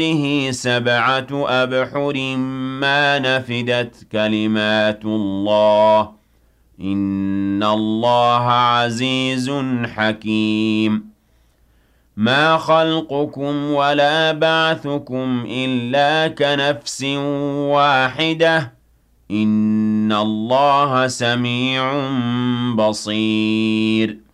به 7 أبحر ما نفدت كلمات الله إن الله عزيز حكيم ما خلقكم ولا بعثكم إلا كنفس واحدة إن الله سميع بصير